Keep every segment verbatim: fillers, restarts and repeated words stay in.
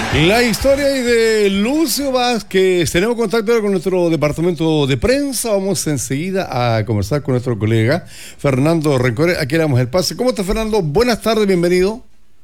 La historia de Lucio Vázquez. Tenemos contacto ahora con nuestro departamento de prensa. Vamos enseguida a conversar con nuestro colega Fernando Rencoret. Aquí le damos el pase. ¿Cómo está, Fernando? Buenas tardes, bienvenido.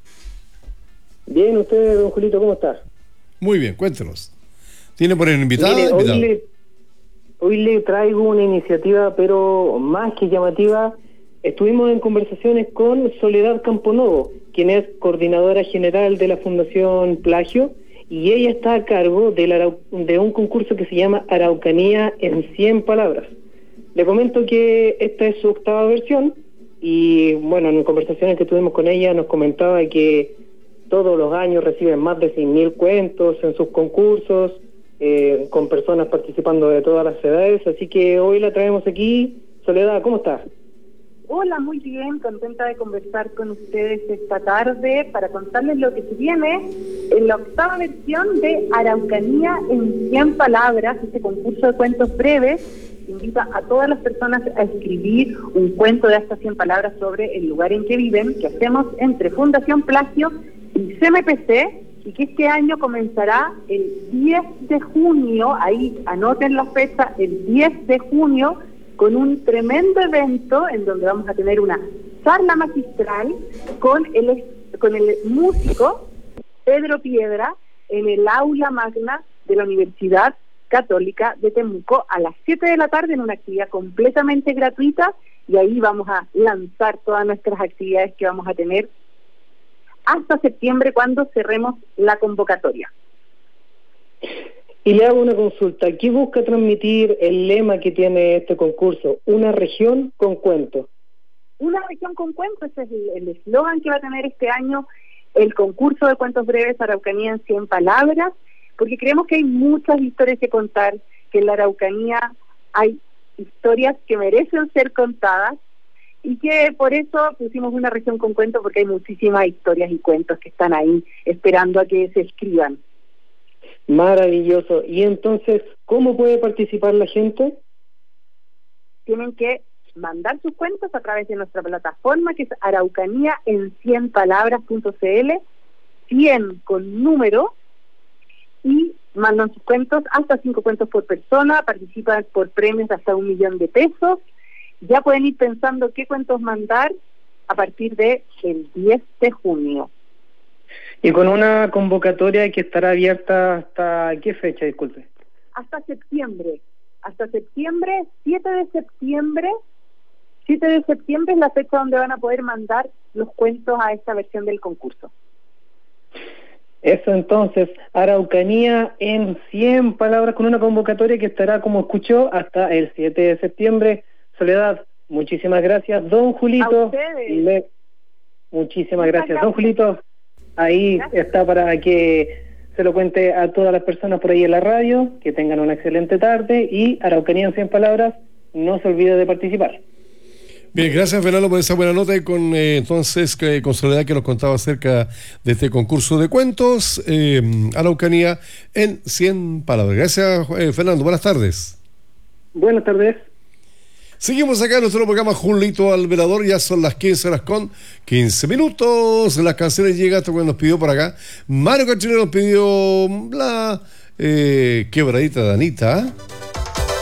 Bien, usted, don Julito, ¿cómo está? Muy bien, cuéntenos. ¿Tiene por el invitado? Mire, invitado? Hoy, le, hoy le traigo una iniciativa, pero más que llamativa. Estuvimos en conversaciones con Soledad Camponovo, quien es coordinadora general de la Fundación Plagio, y ella está a cargo de, la, de un concurso que se llama Araucanía en cien palabras. Le comento que esta es su octava versión, y bueno, en conversaciones que tuvimos con ella nos comentaba que todos los años reciben más de seis mil cuentos en sus concursos, eh, con personas participando de todas las edades, así que hoy la traemos aquí. Soledad, ¿cómo estás? Hola, muy bien, contenta de conversar con ustedes esta tarde para contarles lo que se viene en la octava versión de Araucanía en cien palabras, este concurso de cuentos breves. Invita a todas las personas a escribir un cuento de hasta cien palabras sobre el lugar en que viven, que hacemos entre Fundación Plagio y C M P C, y que este año comenzará el diez de junio, ahí anoten la fecha, el diez de junio, con un tremendo evento en donde vamos a tener una charla magistral con el, con el músico Pedro Piedra en el aula magna de la Universidad Católica de Temuco a las siete de la tarde, en una actividad completamente gratuita, y ahí vamos a lanzar todas nuestras actividades que vamos a tener hasta septiembre, cuando cerremos la convocatoria. Y le hago una consulta. ¿Qué busca transmitir el lema que tiene este concurso? Una región con cuentos. Una región con cuentos, ese es el eslogan que va a tener este año el concurso de cuentos breves Araucanía en cien palabras, porque creemos que hay muchas historias que contar, que en la Araucanía hay historias que merecen ser contadas, y que por eso pusimos una región con cuentos, porque hay muchísimas historias y cuentos que están ahí esperando a que se escriban. Maravilloso. Y entonces, ¿cómo puede participar la gente? Tienen que mandar sus cuentos a través de nuestra plataforma, que es araucanía en cien palabras punto c l, cien con número, y mandan sus cuentos, hasta cinco cuentos por persona, participan por premios de hasta un millón de pesos. Ya pueden ir pensando qué cuentos mandar a partir de el diez de junio. Y con una convocatoria que estará abierta hasta ¿qué fecha, disculpe? Hasta septiembre. Hasta septiembre, siete de septiembre. siete de septiembre es la fecha donde van a poder mandar los cuentos a esta versión del concurso. Eso entonces, Araucanía en cien palabras, con una convocatoria que estará, como escuchó, hasta el siete de septiembre. Soledad, muchísimas gracias. Don Julito. A ustedes. Le... Muchísimas gracias. gracias. Don Julito. Ahí Gracias. Está para que se lo cuente a todas las personas por ahí en la radio, que tengan una excelente tarde, y Araucanía en cien palabras, no se olvide de participar. Bien, gracias, Fernando, por esa buena nota, y con eh, entonces que, con Soledad, que nos contaba acerca de este concurso de cuentos, eh, Araucanía en cien palabras. Gracias, eh, Fernando, buenas tardes. Buenas tardes. Seguimos acá en nuestro programa Julito al Velador. Ya son las quince horas con quince minutos. Las canciones llegan hasta cuando nos pidió por acá. Mario Cachino nos pidió la eh, quebradita de Anita.